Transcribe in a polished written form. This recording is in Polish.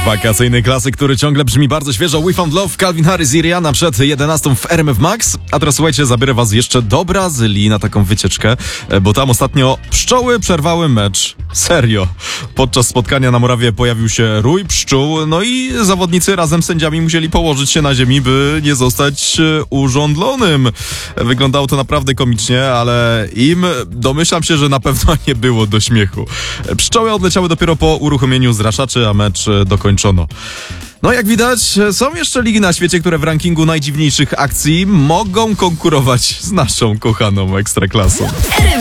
Wakacyjny klasyk, który ciągle brzmi bardzo świeżo. We Found Love, Calvin Harris i Rihanna przed 11 w RMF Max. A teraz słuchajcie, zabiorę was jeszcze do Brazylii na taką wycieczkę, bo tam ostatnio pszczoły przerwały mecz. Serio. Podczas spotkania na murawie pojawił się rój pszczół, no i zawodnicy razem z sędziami musieli położyć się na ziemi, by nie zostać urządlonym. Wyglądało to naprawdę komicznie, ale im domyślam się, że na pewno nie było do śmiechu. Pszczoły odleciały dopiero po uruchomieniu zraszaczy, a mecz dokończono. No jak widać, są jeszcze ligi na świecie, które w rankingu najdziwniejszych akcji mogą konkurować z naszą kochaną Ekstraklasą.